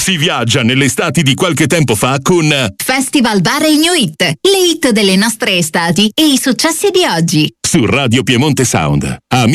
Si viaggia nelle estati di qualche tempo fa con Festival Bar e New Hit, le hit delle nostre estati e i successi di oggi. su Radio Piemonte Sound.